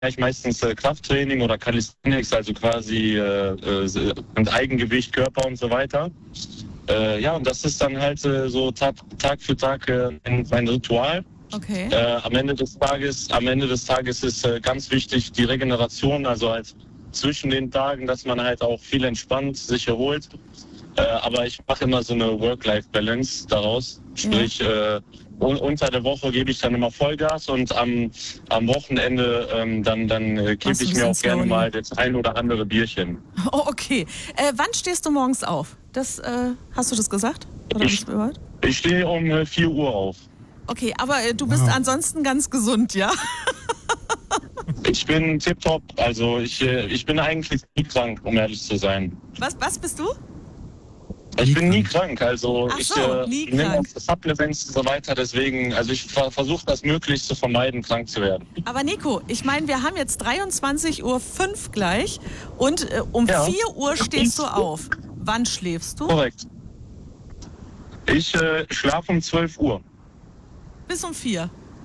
ich meistens Krafttraining oder Calisthenics, also quasi mit Eigengewicht, Körper und so weiter. Ja, und das ist dann halt so Tag für Tag mein Ritual. Okay. Am Ende des Tages ist ganz wichtig die Regeneration, also halt zwischen den Tagen, dass man halt auch viel entspannt, sich erholt. Aber ich mache immer so eine Work-Life-Balance daraus. Sprich, unter der Woche gebe ich dann immer Vollgas und am Wochenende dann gebe ich mir auch gerne mal das ein oder andere Bierchen. Oh, okay. Wann stehst du morgens auf? Hast du das gesagt? Oder hast du gehört? Ich stehe um 4 Uhr auf. Okay, aber du bist ansonsten ganz gesund, ja? Ich bin tipptopp, also ich bin eigentlich nie krank, um ehrlich zu sein. Was bist du? Ich bin nie krank, also ich nehme auch Supplements und so weiter, deswegen, also ich versuche das möglichst zu vermeiden, krank zu werden. Aber Nico, ich meine, wir haben jetzt 23:05 Uhr gleich und um 4 Uhr stehst du auf. Wann schläfst du? Korrekt. Ich schlafe um 12 Uhr. Bis um 4?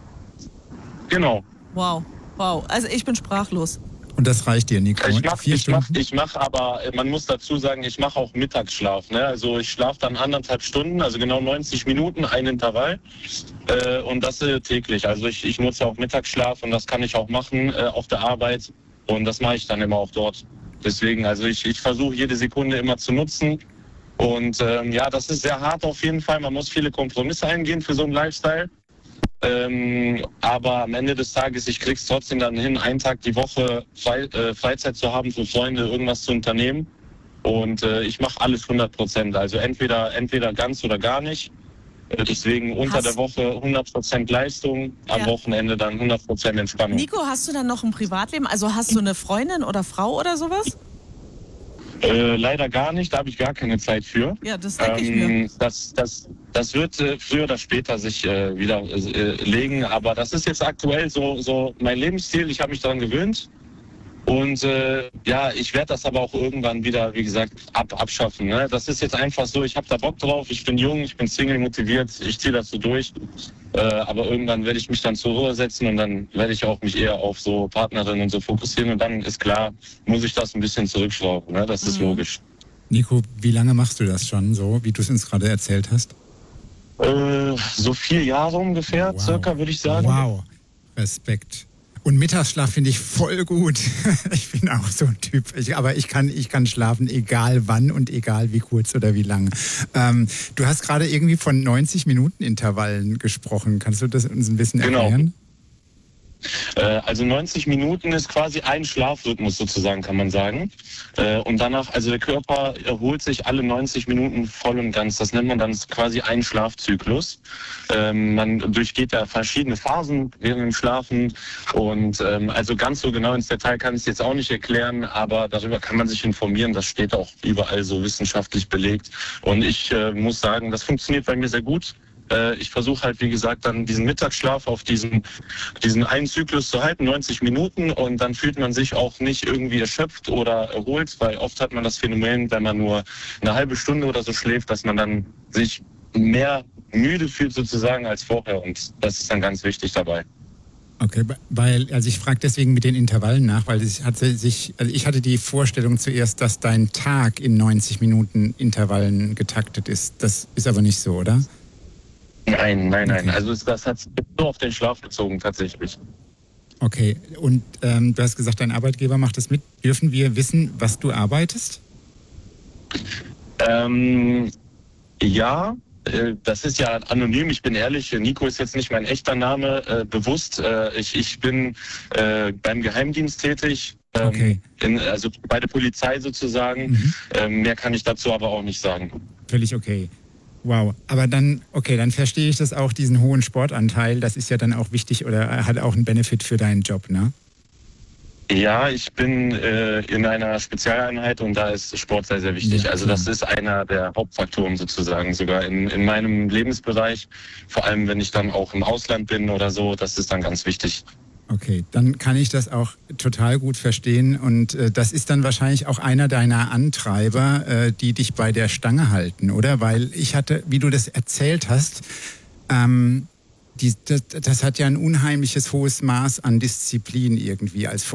Genau. Wow, also ich bin sprachlos. Und das reicht dir, Nico? Ich mache aber, man muss dazu sagen, ich mache auch Mittagsschlaf. Ne? Also ich schlafe dann 1,5 Stunden, also genau 90 Minuten, ein Intervall. Und das täglich. Also ich nutze auch Mittagsschlaf und das kann ich auch machen auf der Arbeit. Und das mache ich dann immer auch dort. Deswegen, also ich versuche jede Sekunde immer zu nutzen. Und das ist sehr hart auf jeden Fall. Man muss viele Kompromisse eingehen für so einen Lifestyle. Aber am Ende des Tages, ich krieg's trotzdem dann hin, einen Tag die Woche Freizeit zu haben, für Freunde irgendwas zu unternehmen. Und ich mache alles 100%. Also entweder ganz oder gar nicht. Deswegen unter der Woche 100% Leistung, am Wochenende dann 100% Entspannung. Nico, hast du dann noch ein Privatleben? Also hast du eine Freundin oder Frau oder sowas? Leider gar nicht, da habe ich gar keine Zeit für. Ja, das denke ich mir. Das wird früher oder später sich wieder legen, aber das ist jetzt aktuell so mein Lebensstil. Ich habe mich daran gewöhnt und ich werde das aber auch irgendwann wieder, wie gesagt, abschaffen. Ne? Das ist jetzt einfach so, ich habe da Bock drauf, ich bin jung, ich bin Single, motiviert, ich ziehe das so durch. Aber irgendwann werde ich mich dann zur Ruhe setzen und dann werde ich auch mich eher auf so Partnerinnen und so fokussieren und dann ist klar, muss ich das ein bisschen zurückschrauben. Ne? Das ist logisch. Nico, wie lange machst du das schon so, wie du es uns gerade erzählt hast? So 4 Jahre ungefähr, circa, würde ich sagen. Wow, Respekt. Und Mittagsschlaf finde ich voll gut. Ich bin auch so ein Typ. Aber ich kann schlafen, egal wann und egal wie kurz oder wie lang. Du hast gerade irgendwie von 90-Minuten-Intervallen gesprochen. Kannst du das uns ein bisschen erklären? Genau. Also 90 Minuten ist quasi ein Schlafrhythmus sozusagen, kann man sagen. Und danach, also der Körper erholt sich alle 90 Minuten voll und ganz. Das nennt man dann quasi einen Schlafzyklus. Man durchgeht da verschiedene Phasen während dem Schlafen. Und also ganz so genau ins Detail kann ich es jetzt auch nicht erklären, aber darüber kann man sich informieren. Das steht auch überall so wissenschaftlich belegt. Und ich muss sagen, das funktioniert bei mir sehr gut. Ich versuche halt, wie gesagt, dann diesen Mittagsschlaf auf diesen einen Zyklus zu halten, 90 Minuten. Und dann fühlt man sich auch nicht irgendwie erschöpft oder erholt, weil oft hat man das Phänomen, wenn man nur eine halbe Stunde oder so schläft, dass man dann sich mehr müde fühlt sozusagen als vorher. Und das ist dann ganz wichtig dabei. Okay, also ich frage deswegen mit den Intervallen nach, weil ich hatte die Vorstellung zuerst, dass dein Tag in 90 Minuten Intervallen getaktet ist. Das ist aber nicht so, oder? Nein. Okay. Also das hat nur auf den Schlaf bezogen tatsächlich. Okay, und du hast gesagt, dein Arbeitgeber macht das mit. Dürfen wir wissen, was du arbeitest? Ja, das ist ja anonym, ich bin ehrlich. Nico ist jetzt nicht mein echter Name, bewusst. Ich bin beim Geheimdienst tätig. Okay. Also bei der Polizei sozusagen. Mehr kann ich dazu aber auch nicht sagen. Völlig okay. Wow, aber dann verstehe ich das auch, diesen hohen Sportanteil, das ist ja dann auch wichtig oder hat auch einen Benefit für deinen Job, ne? Ja, ich bin in einer Spezialeinheit und da ist Sport sehr, sehr wichtig. Ja, also das ist einer der Hauptfaktoren sozusagen, sogar in meinem Lebensbereich, vor allem wenn ich dann auch im Ausland bin oder so, das ist dann ganz wichtig. Okay, dann kann ich das auch total gut verstehen und das ist dann wahrscheinlich auch einer deiner Antreiber, die dich bei der Stange halten, oder? Weil ich hatte, wie du das erzählt hast, das hat ja ein unheimliches hohes Maß an Disziplin irgendwie als